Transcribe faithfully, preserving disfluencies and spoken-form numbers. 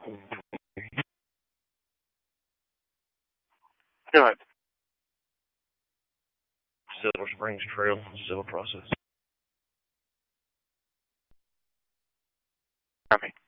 Good. Silver Springs Trail, still a process. Copy.